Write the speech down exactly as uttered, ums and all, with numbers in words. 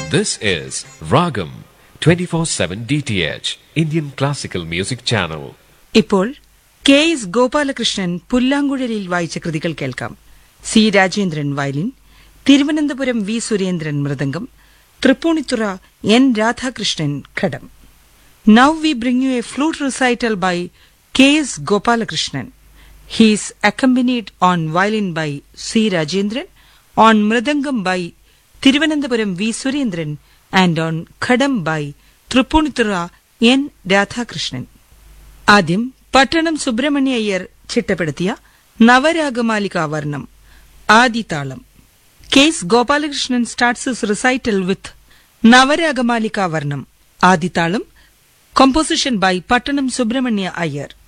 This is Ragam twenty-four seven D T H, Indian Classical Music Channel. ഇപ്പോൾ K S Gopalakrishnan പുല്ലാങ്കുഴലിൽ വായിച്ച കൃതികൾ കേൾക്കാം. C Rajendran violin, Thiruvananthapuram V Surendran mridangam, Tripunithura N Radhakrishnan ghatam. Now we bring you a flute recital by K S Gopalakrishnan. He is accompanied on violin by C. Rajendran, on mridangam by Thiruvananthapuram V. Surendran, and on khadam by Trippunithura N. Radhakrishnan. ആദ്യം പട്ടണം സുബ്രഹ്മണ്യ അയ്യർ ചിട്ടപ്പെടുത്തിയ നവരാഗമാലികാ വർണം ആദിതാളം. K S Gopalakrishnan starts his recital with നവരാഗമാലികാ varnam ആദിതാളം, composition by Pattanam Subramanya Iyer.